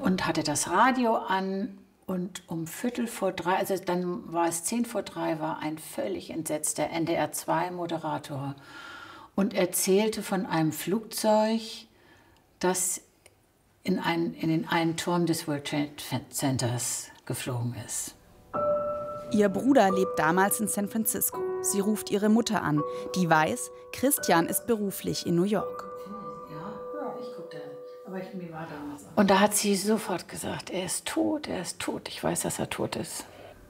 und hatte das Radio an. Und um 2:45, also dann war es 2:10 war ein völlig entsetzter NDR2-Moderator und erzählte von einem Flugzeug, das in den einen Turm des World Trade Centers geflogen ist. Ihr Bruder lebt damals in San Francisco. Sie ruft ihre Mutter an, die weiß, Christian ist beruflich in New York. Ja, ich guckte. Aber mir war damals auch. Und da hat sie sofort gesagt, er ist tot, er ist tot. Ich weiß, dass er tot ist.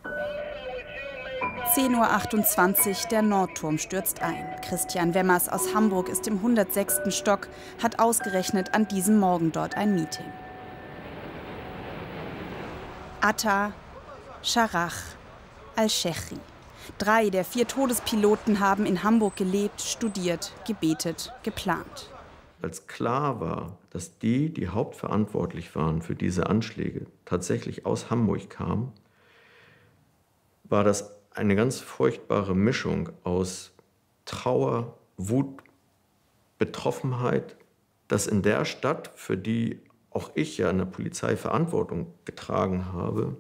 10:28 Uhr, der Nordturm stürzt ein. Christian Wemmers aus Hamburg ist im 106. Stock, hat ausgerechnet an diesem Morgen dort ein Meeting. Atta, Scharach, Al-Shechri. 3 der 4 Todespiloten haben in Hamburg gelebt, studiert, gebetet, geplant. Als klar war, dass die hauptverantwortlich waren für diese Anschläge, tatsächlich aus Hamburg kamen, war das eine ganz furchtbare Mischung aus Trauer, Wut, Betroffenheit, dass in der Stadt, für die auch ich ja in der Polizei Verantwortung getragen habe,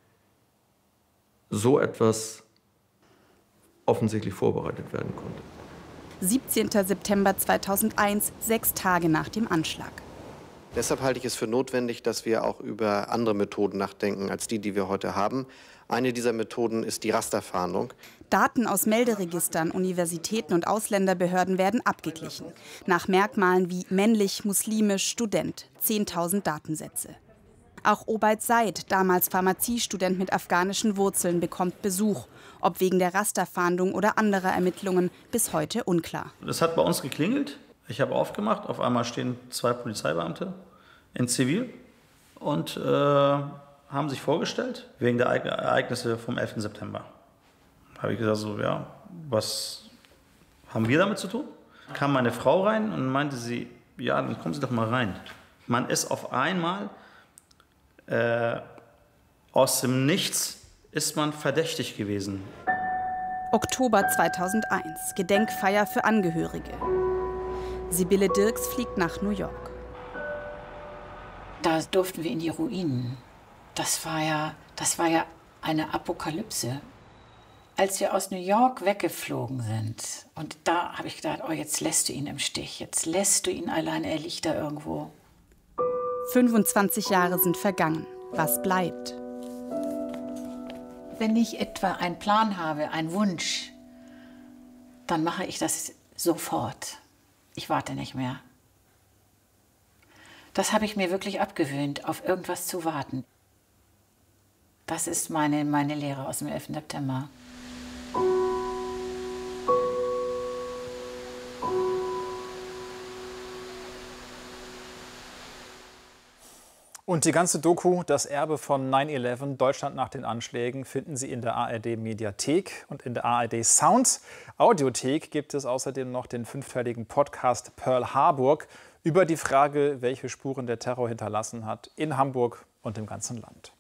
so etwas offensichtlich vorbereitet werden konnte. 17. September 2001, 6 Tage nach dem Anschlag. Deshalb halte ich es für notwendig, dass wir auch über andere Methoden nachdenken als die wir heute haben. Eine dieser Methoden ist die Rasterfahndung. Daten aus Melderegistern, Universitäten und Ausländerbehörden werden abgeglichen. Nach Merkmalen wie männlich, muslimisch, Student. 10.000 Datensätze. Auch Obaid Said, damals Pharmaziestudent mit afghanischen Wurzeln, bekommt Besuch. Ob wegen der Rasterfahndung oder anderer Ermittlungen, bis heute unklar. Es hat bei uns geklingelt. Ich habe aufgemacht. Auf einmal stehen 2 Polizeibeamte in Zivil und haben sich vorgestellt wegen der Ereignisse vom 11. September. Da habe ich gesagt, so, ja, was haben wir damit zu tun? Kam meine Frau rein und meinte sie, ja, dann kommen Sie doch mal rein. Man ist auf einmal aus dem Nichts ist man verdächtig gewesen. Oktober 2001, Gedenkfeier für Angehörige. Sibylle Dirks fliegt nach New York. Da durften wir in die Ruinen. Das war ja eine Apokalypse. Als wir aus New York weggeflogen sind, und da habe ich gedacht, oh, jetzt lässt du ihn im Stich, jetzt lässt du ihn alleine, er liegt da irgendwo. 25 Jahre sind vergangen. Was bleibt? Wenn ich etwa einen Plan habe, einen Wunsch, dann mache ich das sofort. Ich warte nicht mehr. Das habe ich mir wirklich abgewöhnt, auf irgendwas zu warten. Das ist meine Lehre aus dem 11. September. Und die ganze Doku, das Erbe von 9/11, Deutschland nach den Anschlägen, finden Sie in der ARD-Mediathek und in der ARD-Sound-Audiothek gibt es außerdem noch den 5-teiligen Podcast Pearl Harbor über die Frage, welche Spuren der Terror hinterlassen hat in Hamburg und im ganzen Land.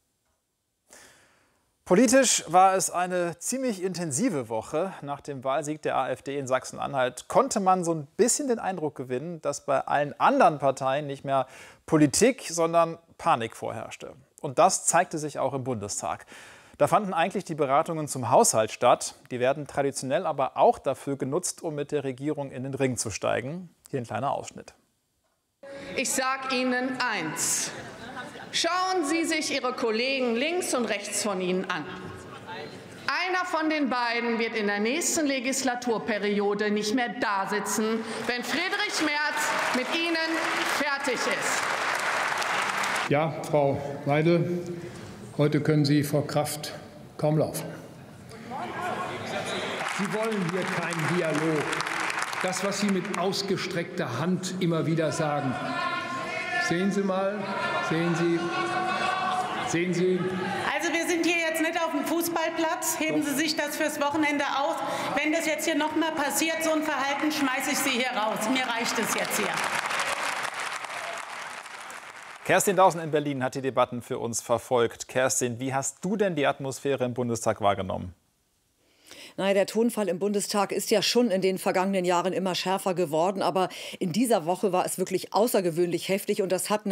Politisch war es eine ziemlich intensive Woche. Nach dem Wahlsieg der AfD in Sachsen-Anhalt konnte man so ein bisschen den Eindruck gewinnen, dass bei allen anderen Parteien nicht mehr Politik, sondern Panik vorherrschte. Und das zeigte sich auch im Bundestag. Da fanden eigentlich die Beratungen zum Haushalt statt. Die werden traditionell aber auch dafür genutzt, um mit der Regierung in den Ring zu steigen. Hier ein kleiner Ausschnitt. Ich sage Ihnen eins. Schauen Sie sich Ihre Kollegen links und rechts von Ihnen an. Einer von den beiden wird in der nächsten Legislaturperiode nicht mehr da sitzen, wenn Friedrich Merz mit Ihnen fertig ist. Ja, Frau Weidel, heute können Sie vor Kraft kaum laufen. Sie wollen hier keinen Dialog. Das, was Sie mit ausgestreckter Hand immer wieder sagen. Sehen Sie mal, sehen Sie. Also wir sind hier jetzt nicht auf dem Fußballplatz. Heben Sie sich das fürs Wochenende aus. Wenn das jetzt hier noch mal passiert, so ein Verhalten, schmeiße ich Sie hier raus. Mir reicht es jetzt hier. Kerstin Dausen in Berlin hat die Debatten für uns verfolgt. Kerstin, wie hast du denn die Atmosphäre im Bundestag wahrgenommen? Naja, der Tonfall im Bundestag ist ja schon in den vergangenen Jahren immer schärfer geworden. Aber in dieser Woche war es wirklich außergewöhnlich heftig. Und das hat